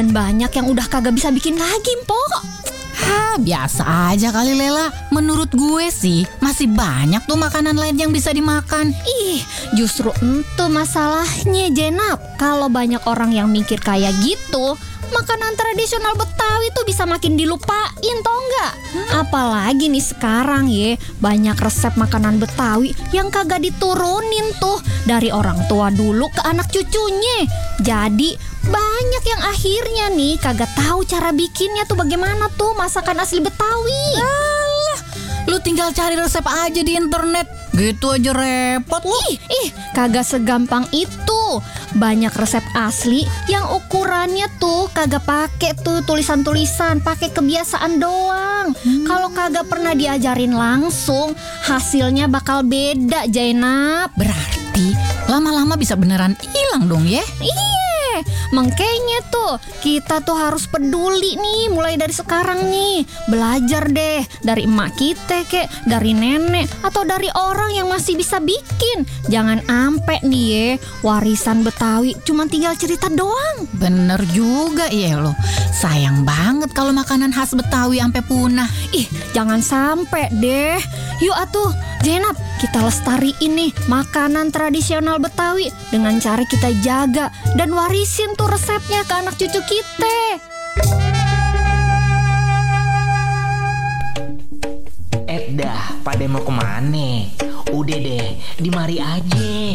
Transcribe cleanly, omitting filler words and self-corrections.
Dan banyak yang udah kagak bisa bikin lagi, Mpok. Biasa aja kali Lela. Menurut gue sih masih banyak tuh makanan lain yang bisa dimakan. Justru itu masalahnya, Jenap. Kalau banyak orang yang mikir kayak gitu, makanan tradisional Betawi tuh bisa makin dilupain, tau nggak? Apalagi nih sekarang ya, banyak resep makanan Betawi yang kagak diturunin tuh dari orang tua dulu ke anak cucunya. Jadi banyak yang akhirnya nih kagak tahu cara bikinnya tuh bagaimana tuh masakan asli Betawi. Lu tinggal cari resep aja di internet. Gitu aja repot lu. Kagak segampang itu. Banyak resep asli yang ukurannya tuh kagak pakai tuh tulisan-tulisan, pakai kebiasaan doang. Kalau kagak pernah diajarin langsung, hasilnya bakal beda, Jainab. Berarti lama-lama bisa beneran hilang dong ya? Makanya tuh kita tuh harus peduli nih mulai dari sekarang nih. Belajar deh dari emak kita kek, dari nenek, atau dari orang yang masih bisa bikin. Jangan ampe nih ya, warisan Betawi cuma tinggal cerita doang. Bener juga ya lo. Sayang banget kalau makanan khas Betawi sampai punah. Jangan sampai deh. Yuk atuh Jenab, kita lestariin nih makanan tradisional Betawi dengan cara kita jaga dan warisin tuh resepnya ke anak cucu kita. Dah, pada mau kemana? Udah deh, di mari aja.